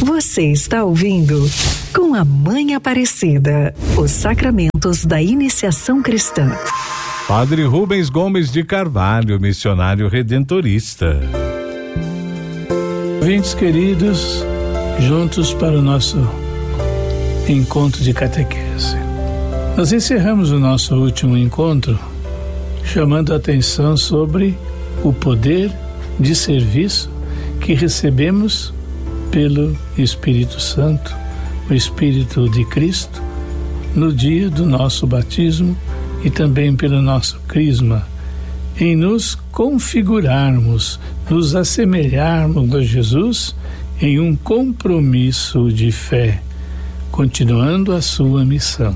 Você está ouvindo Com a Mãe Aparecida, os sacramentos da iniciação cristã. Padre Rubens Gomes de Carvalho, missionário redentorista. Ouvintes queridos, juntos para o nosso encontro de catequese. Nós encerramos o nosso último encontro chamando a atenção sobre o poder de serviço que recebemos pelo Espírito Santo, o Espírito de Cristo, no dia do nosso batismo e também pelo nosso crisma, em nos configurarmos, nos assemelharmos a Jesus em um compromisso de fé, continuando a sua missão.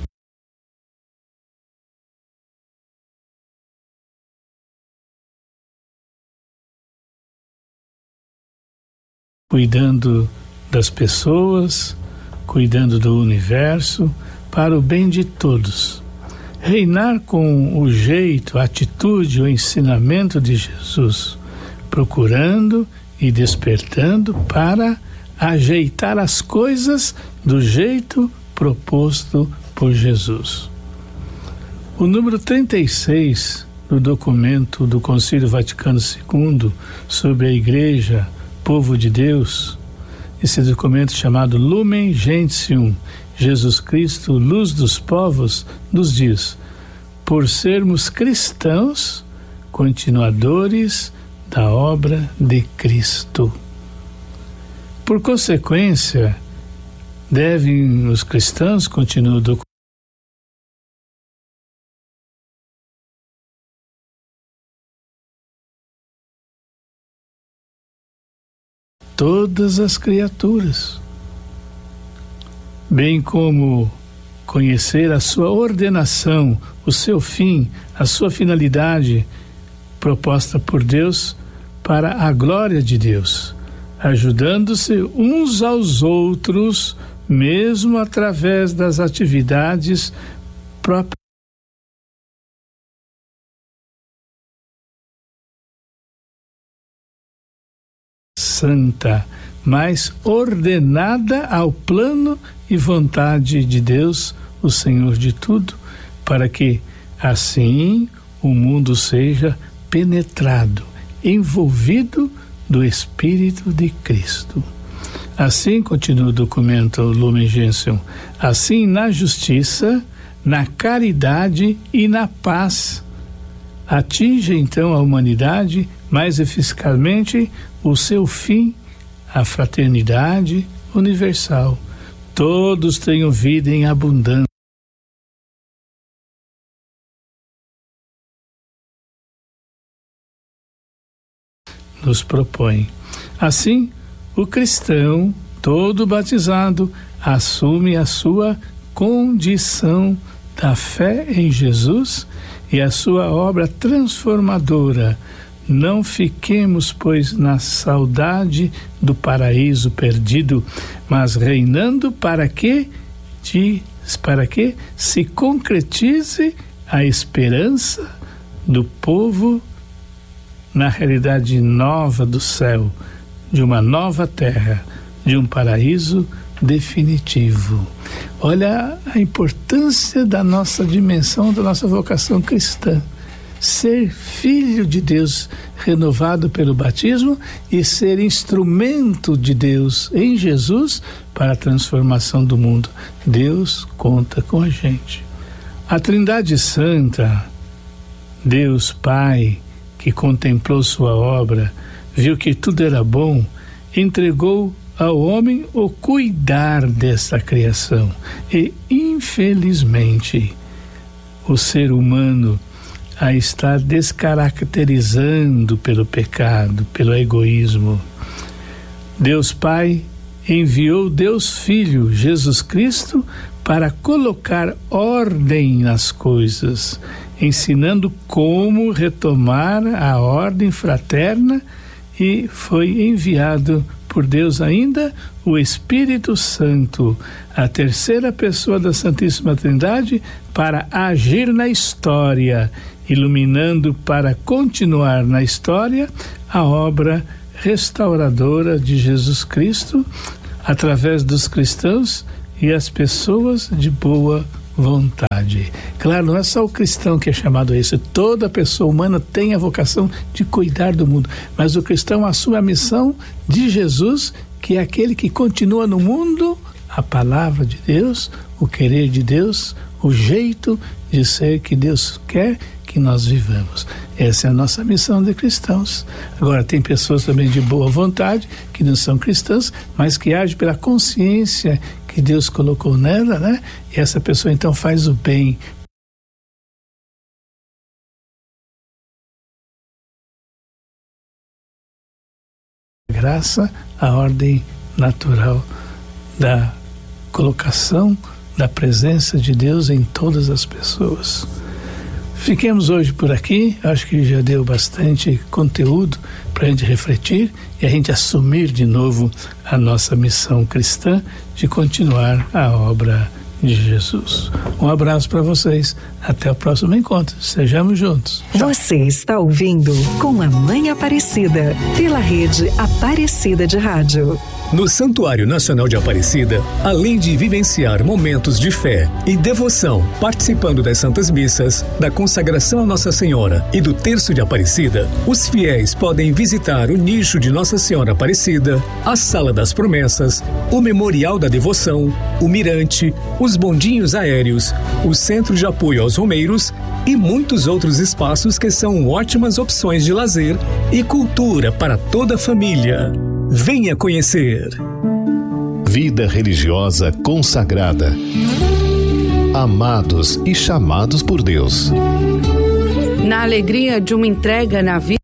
Cuidando das pessoas, cuidando do universo, para o bem de todos. Reinar com o jeito, a atitude, o ensinamento de Jesus, procurando e despertando para ajeitar as coisas do jeito proposto por Jesus. O número 36 do documento do Concílio Vaticano II sobre a Igreja, Povo de Deus, esse documento chamado Lumen Gentium, Jesus Cristo, Luz dos Povos, nos diz: por sermos cristãos, continuadores da obra de Cristo. Por consequência, devem os cristãos continuar do todas as criaturas, bem como conhecer a sua ordenação, o seu fim, a sua finalidade proposta por Deus para a glória de Deus, ajudando-se uns aos outros, mesmo através das atividades próprias santa, mas ordenada ao plano e vontade de Deus, o Senhor de tudo, para que assim o mundo seja penetrado, envolvido do Espírito de Cristo. Assim, continua o documento Lumen Gentium, assim na justiça, na caridade e na paz, atinge então a humanidade mais eficazmente o seu fim, a fraternidade universal. Todos tenham vida em abundância. Nos propõe. Assim, o cristão, todo batizado, assume a sua condição da fé em Jesus e a sua obra transformadora. Não fiquemos, pois, na saudade do paraíso perdido, mas reinando para que se concretize a esperança do povo na realidade nova do céu, de uma nova terra, de um paraíso definitivo. Olha a importância da nossa dimensão, da nossa vocação cristã. Ser filho de Deus renovado pelo batismo e ser instrumento de Deus em Jesus para a transformação do mundo. Deus conta com a gente. A Trindade Santa, Deus Pai, que contemplou sua obra, viu que tudo era bom, entregou ao homem o cuidar dessa criação. E, infelizmente, o ser humano a estar descaracterizando pelo pecado, pelo egoísmo. Deus Pai enviou Deus Filho, Jesus Cristo, para colocar ordem nas coisas, ensinando como retomar a ordem fraterna, e foi enviado por Deus ainda o Espírito Santo, a terceira pessoa da Santíssima Trindade, para agir na história, iluminando para continuar na história a obra restauradora de Jesus Cristo, através dos cristãos e as pessoas de boa vontade. Claro, não é só o cristão que é chamado a isso. Toda pessoa humana tem a vocação de cuidar do mundo, mas o cristão assume a missão de Jesus, que é aquele que continua no mundo a palavra de Deus, o querer de Deus, o jeito de ser que Deus quer que nós vivamos. Essa é a nossa missão de cristãos. Agora, tem pessoas também de boa vontade, que não são cristãs, mas que agem pela consciência que Deus colocou nela, né? E essa pessoa então faz o bem. Graça, a ordem natural da colocação da presença de Deus em todas as pessoas. Fiquemos hoje por aqui, acho que já deu bastante conteúdo para a gente refletir e a gente assumir de novo a nossa missão cristã de continuar a obra de Jesus. Um abraço para vocês, até o próximo encontro, sejamos juntos. Tchau. Você está ouvindo Com a Mãe Aparecida, pela rede Aparecida de Rádio. No Santuário Nacional de Aparecida, além de vivenciar momentos de fé e devoção, participando das Santas Missas, da consagração a Nossa Senhora e do Terço de Aparecida, os fiéis podem visitar o nicho de Nossa Senhora Aparecida, a Sala das Promessas, o Memorial da Devoção, o Mirante, os bondinhos aéreos, o Centro de Apoio aos Romeiros e muitos outros espaços que são ótimas opções de lazer e cultura para toda a família. Venha conhecer. Vida religiosa consagrada. Amados e chamados por Deus. Na alegria de uma entrega na vida